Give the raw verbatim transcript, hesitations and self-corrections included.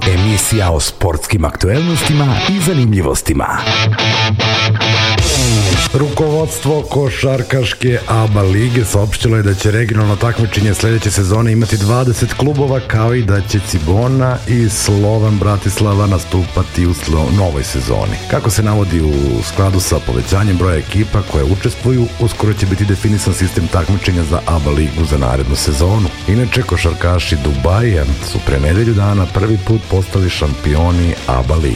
Emisija o sportskim aktuelnostima i zanimljivostima. Rukovodstvo košarkaške A B A lige saopštilo je da će regionalno takmičenje sledeće sezone imati dvadeset klubova, kao i da će Cibona i Slovan Bratislava nastupati u novoj sezoni. Kako se navodi, u skladu sa povećanjem broja ekipa koje učestvuju, uskoro će biti definisan sistem takmičenja za A B A ligu za narednu sezonu. Inače, košarkaši Dubaja su pre nedelju dana prvi put postali šampioni A B A lige.